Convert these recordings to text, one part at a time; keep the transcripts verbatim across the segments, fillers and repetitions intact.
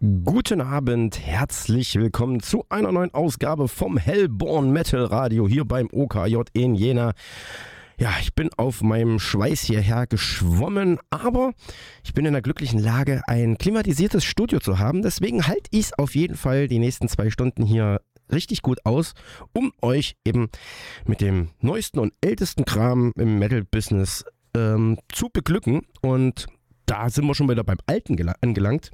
Guten Abend, herzlich willkommen zu einer neuen Ausgabe vom Hellborn Metal Radio hier beim O K J in Jena. Ja, ich bin auf meinem Schweiß hierher geschwommen, aber ich bin in der glücklichen Lage, ein klimatisiertes Studio zu haben. Deswegen halte ich es auf jeden Fall die nächsten zwei Stunden hier richtig gut aus, um euch eben mit dem neuesten und ältesten Kram im Metal-Business ähm, zu beglücken. Und da sind wir schon wieder beim Alten gel- angelangt.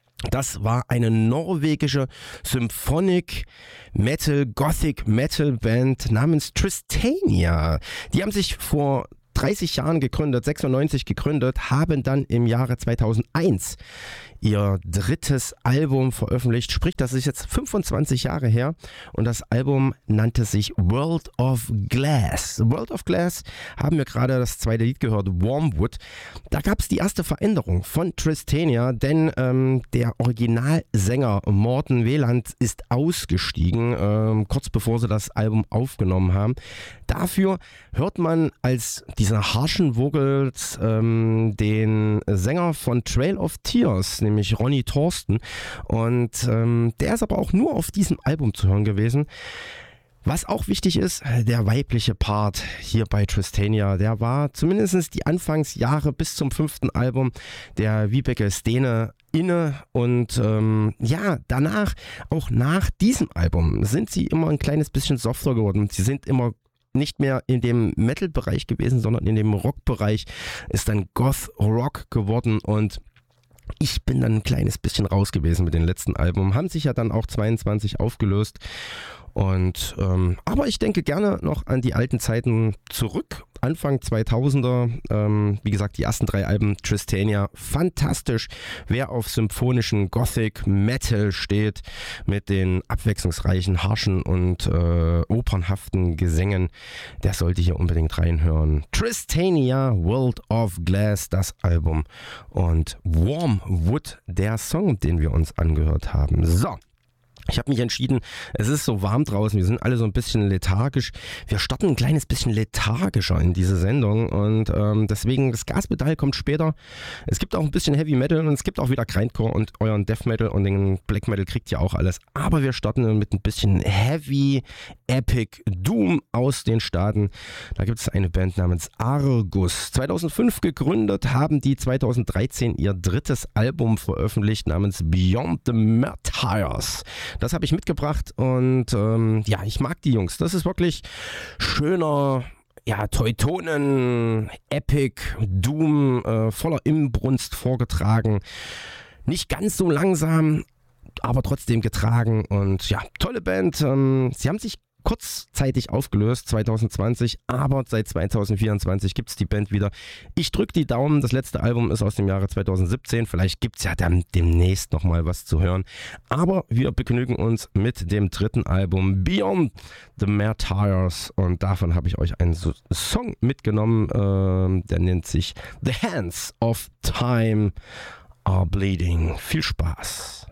Das war eine norwegische Symphonic Metal, Gothic Metal Band namens Tristania. Die haben sich vor dreißig Jahren gegründet, sechsundneunzig gegründet, haben dann im Jahre zweitausendeins ihr drittes Album veröffentlicht. Sprich, das ist jetzt fünfundzwanzig Jahre her und das Album nannte sich World of Glass. World of Glass haben wir gerade das zweite Lied gehört, Wormwood. Da gab es die erste Veränderung von Tristania, denn ähm, der Originalsänger Morten Veland ist ausgestiegen, ähm, kurz bevor sie das Album aufgenommen haben. Dafür hört man als dieser harschen Vocals ähm, den Sänger von Trail of Tears, nämlich Ronny Thorsten. Und ähm, der ist aber auch nur auf diesem Album zu hören gewesen. Was auch wichtig ist, der weibliche Part hier bei Tristania, der war zumindest die Anfangsjahre bis zum fünften Album der Vibeke Stene inne und ähm, ja, danach, auch nach diesem Album, sind sie immer ein kleines bisschen softer geworden. Sie sind immer nicht mehr in dem Metal-Bereich gewesen, sondern in dem Rock-Bereich, ist dann Goth-Rock geworden und ich bin dann ein kleines bisschen raus gewesen mit den letzten Alben. Haben sich ja dann auch zweiundzwanzig aufgelöst. Und, ähm, aber ich denke gerne noch an die alten Zeiten zurück. Anfang zweitausender, ähm, wie gesagt, die ersten drei Alben Tristania, fantastisch. Wer auf symphonischen Gothic Metal steht, mit den abwechslungsreichen, harschen und äh, opernhaften Gesängen, der sollte hier unbedingt reinhören. Tristania, World of Glass, das Album, und Wormwood, der Song, den wir uns angehört haben. So. Ich habe mich entschieden, es ist so warm draußen, wir sind alle so ein bisschen lethargisch. Wir starten ein kleines bisschen lethargischer in diese Sendung und ähm, deswegen, das Gaspedal kommt später. Es gibt auch ein bisschen Heavy Metal und es gibt auch wieder Grindcore und euren Death Metal und den Black Metal kriegt ihr auch alles. Aber wir starten mit ein bisschen Heavy Epic Doom aus den Staaten. Da gibt es eine Band namens Argus. zweitausendfünf gegründet, haben die zweitausenddreizehn ihr drittes Album veröffentlicht namens Beyond the Martyrs. Das habe ich mitgebracht und ähm, ja, ich mag die Jungs. Das ist wirklich schöner, ja, Teutonen, Epic, Doom, äh, voller Inbrunst vorgetragen. Nicht ganz so langsam, aber trotzdem getragen und ja, tolle Band. Ähm, sie haben sich kurzzeitig aufgelöst, zwanzig zwanzig, aber seit zwanzig vierundzwanzig gibt es die Band wieder. Ich drücke die Daumen, das letzte Album ist aus dem Jahre zwanzig siebzehn, vielleicht gibt es ja dann demnächst nochmal was zu hören, aber wir begnügen uns mit dem dritten Album Beyond the Martyrs und davon habe ich euch einen Song mitgenommen, äh, der nennt sich The Hands of Time Are Bleeding. Viel Spaß!